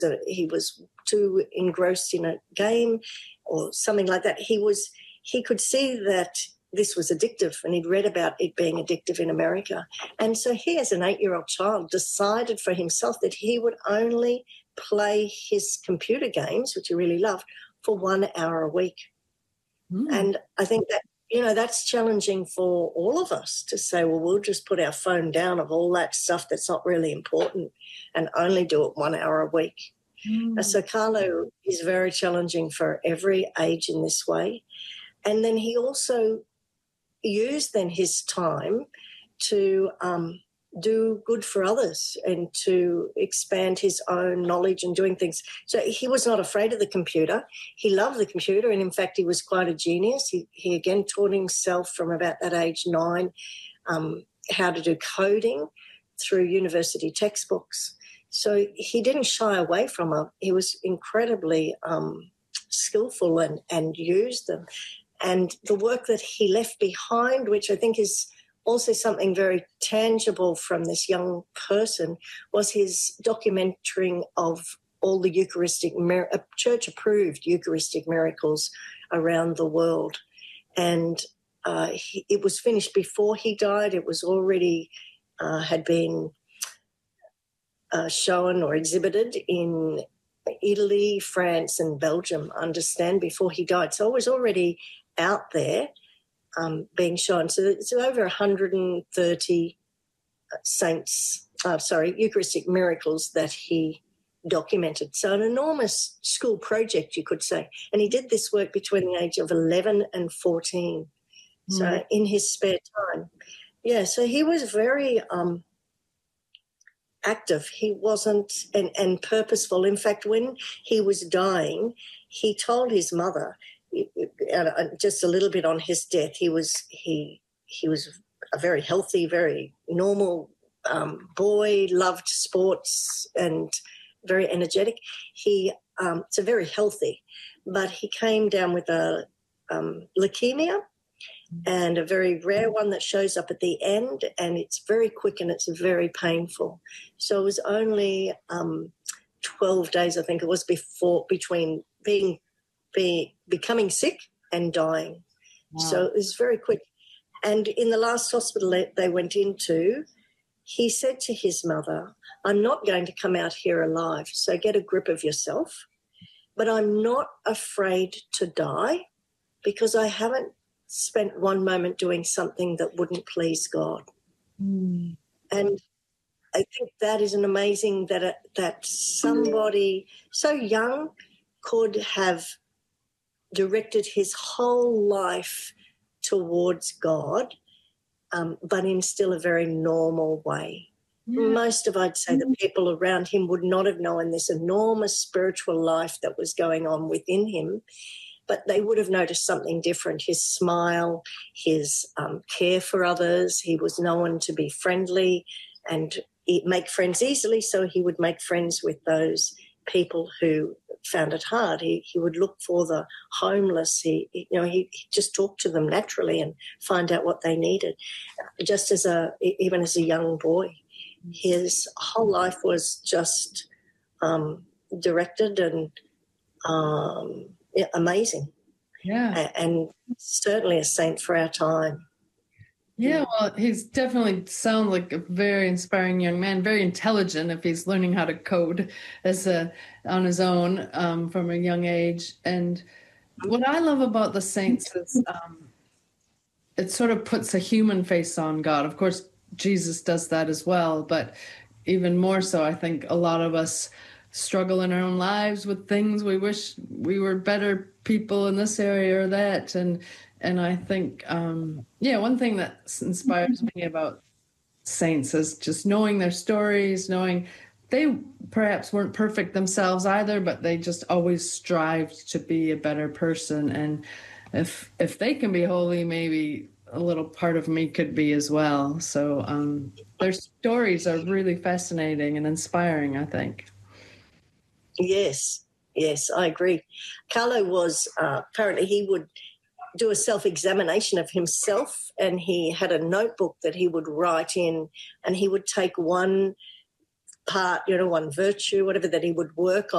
he was too engrossed in a game or something like that. He could see that this was addictive, and he'd read about it being addictive in America. And so he, as an 8-year-old child, decided for himself that he would only play his computer games, which he really loved, for 1 hour a week. And I think that, that's challenging for all of us to say, well, we'll just put our phone down of all that stuff that's not really important and only do it 1 hour a week. So Carlo is very challenging for every age in this way. And then he also used then his time to do good for others and to expand his own knowledge and doing things. So he was not afraid of the computer. He loved the computer, and in fact he was quite a genius. He again taught himself from about that age 9 how to do coding through university textbooks. So he didn't shy away from it. He was incredibly skillful and used them. And the work that he left behind, which I think is also something very tangible from this young person, was his documenting of all the Eucharistic, church-approved Eucharistic miracles around the world. And it was finished before he died. It was already had been shown or exhibited in Italy, France, and Belgium, I understand, before he died. So it was already out there being shown. So it's over 130 Eucharistic miracles that he documented. So an enormous school project, you could say. And he did this work between the age of 11 and 14, so in his spare time. Yeah, so he was very active. He wasn't and purposeful. In fact, when he was dying, he told his mother, just a little bit on his death, he was a very healthy, very normal boy, loved sports and very energetic. So very healthy, but he came down with a leukemia, and a very rare one that shows up at the end, and it's very quick and it's very painful. So it was only 12 days, I think it was, between becoming sick and dying. Wow. So it was very quick. And in the last hospital they went into, he said to his mother, I'm not going to come out here alive, so get a grip of yourself, but I'm not afraid to die because I haven't spent one moment doing something that wouldn't please God. And I think that is an amazing that somebody so young could have directed his whole life towards God, but in still a very normal way. Most of, I'd say, the people around him would not have known this enormous spiritual life that was going on within him, but they would have noticed something different. His smile, his care for others. He was known to be friendly and make friends easily, so he would make friends with those people who found it hard. He would look for the homeless. He just talked to them naturally and find out what they needed. Just even as a young boy, his whole life was just directed and amazing. Yeah, and certainly a saint for our time. Yeah, well, he's definitely sounds like a very inspiring young man, very intelligent if he's learning how to code on his own from a young age. And what I love about the saints is it sort of puts a human face on God. Of course, Jesus does that as well, but even more so, I think a lot of us struggle in our own lives with things we wish we were better people in this area or that. And I think, one thing that inspires me about saints is just knowing their stories, knowing they perhaps weren't perfect themselves either, but they just always strived to be a better person. And if they can be holy, maybe a little part of me could be as well. So their stories are really fascinating and inspiring, I think. Yes, I agree. Carlo was apparently he would do a self-examination of himself, and he had a notebook that he would write in, and he would take one part, one virtue, whatever that he would work